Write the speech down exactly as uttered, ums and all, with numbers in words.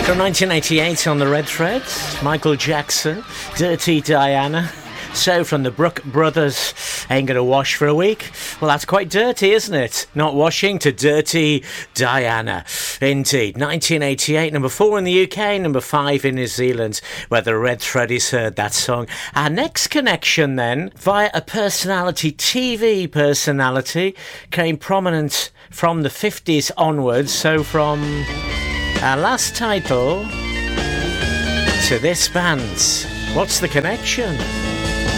From nineteen eighty-eight on the Red Thread, Michael Jackson, Dirty Diana. So from the Brook Brothers, ain't gonna wash for a week. Well, that's quite dirty, isn't it? Not washing to Dirty Diana. Indeed. nineteen eighty-eight, number four in the U K, number five in New Zealand, where the Red Threadies heard that song. Our next connection then, via a personality, T V personality, came prominent from the fifties onwards. So from our last title to this band, what's the connection?